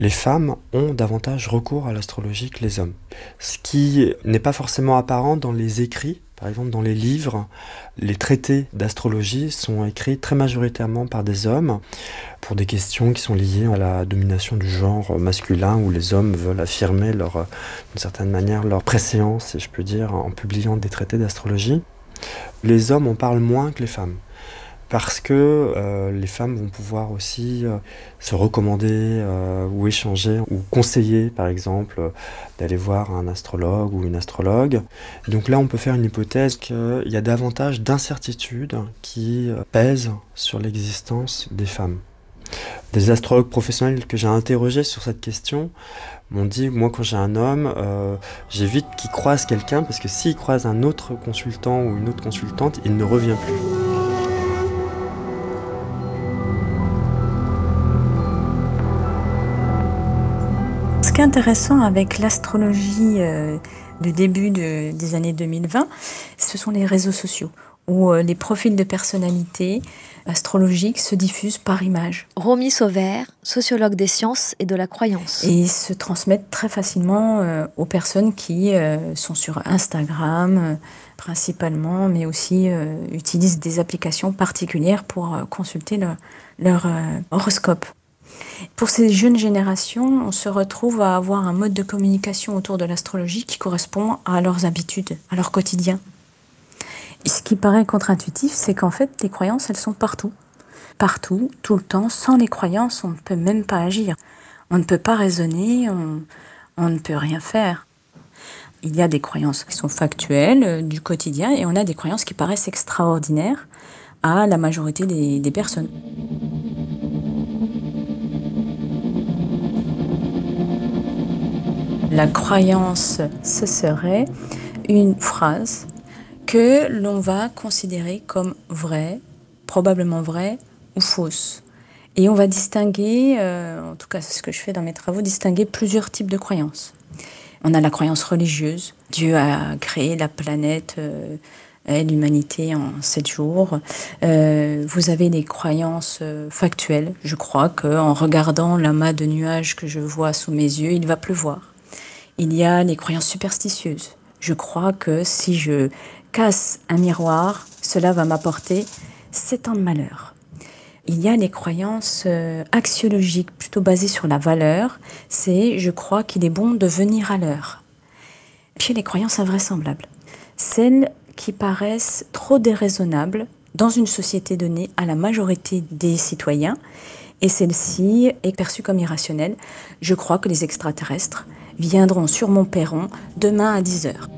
Les femmes ont davantage recours à l'astrologie que les hommes. Ce qui n'est pas forcément apparent dans les écrits, par exemple dans les livres, les traités d'astrologie sont écrits très majoritairement par des hommes pour des questions qui sont liées à la domination du genre masculin où les hommes veulent affirmer d'une certaine manière leur préséance, si je peux dire, en publiant des traités d'astrologie. Les hommes en parlent moins que les femmes. Parce que les femmes vont pouvoir aussi se recommander ou échanger ou conseiller, par exemple, d'aller voir un astrologue ou une astrologue. Donc là, on peut faire une hypothèse qu'il y a davantage d'incertitudes qui pèsent sur l'existence des femmes. Des astrologues professionnels que j'ai interrogés sur cette question m'ont dit, moi quand j'ai un homme, j'évite qu'il croise quelqu'un parce que s'il croise un autre consultant ou une autre consultante, il ne revient plus. Ce qui est intéressant avec l'astrologie du début des années 2020, ce sont les réseaux sociaux, où les profils de personnalité astrologiques se diffusent par image. Romy Sauvert, sociologue des sciences et de la croyance. Et se transmettent très facilement aux personnes qui sont sur Instagram principalement, mais aussi utilisent des applications particulières pour consulter leur horoscope. Pour ces jeunes générations, on se retrouve à avoir un mode de communication autour de l'astrologie qui correspond à leurs habitudes, à leur quotidien. Et ce qui paraît contre-intuitif, c'est qu'en fait, les croyances, elles sont partout. Partout, tout le temps. Sans les croyances, on ne peut même pas agir. On ne peut pas raisonner, on ne peut rien faire. Il y a des croyances qui sont factuelles, du quotidien, et on a des croyances qui paraissent extraordinaires à la majorité des personnes. La croyance, ce serait une phrase que l'on va considérer comme vraie, probablement vraie ou fausse. Et on va distinguer, en tout cas c'est ce que je fais dans mes travaux, distinguer plusieurs types de croyances. On a la croyance religieuse. Dieu a créé la planète et l'humanité en 7 jours. Vous avez des croyances factuelles. Je crois qu'en regardant l'amas de nuages que je vois sous mes yeux, il va pleuvoir. Il y a les croyances superstitieuses. Je crois que si je casse un miroir, cela va m'apporter 7 ans de malheur. Il y a les croyances axiologiques, plutôt basées sur la valeur. C'est « je crois qu'il est bon de venir à l'heure ». Puis les croyances invraisemblables, celles qui paraissent trop déraisonnables dans une société donnée à la majorité des citoyens. Et celle-ci est perçue comme irrationnelle. Je crois que les extraterrestres viendront sur mon perron demain à 10h.